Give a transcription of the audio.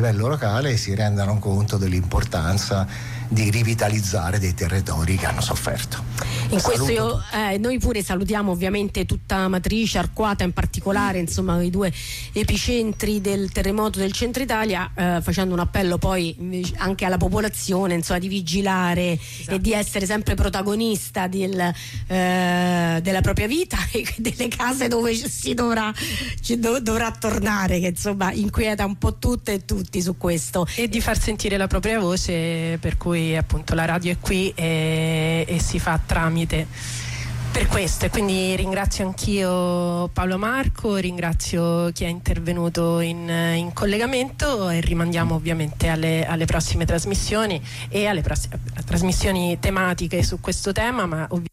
livello locale si rendano conto dell'importanza di rivitalizzare dei territori che hanno sofferto. In questo noi pure salutiamo ovviamente tutta Amatrice, Arquata in particolare, insomma i due epicentri del terremoto del centro Italia, facendo un appello poi anche alla popolazione, insomma, di vigilare e di essere sempre protagonista della propria vita e delle case dove dovrà tornare, che insomma inquieta un po' tutte e tutti su questo, e di far sentire la propria voce, per cui appunto la radio è qui e si fa tramite per questo. E quindi ringrazio anch'io Paolo Marco, ringrazio chi è intervenuto in collegamento, e rimandiamo ovviamente alle prossime trasmissioni e alle prossime trasmissioni tematiche su questo tema, ma ovviamente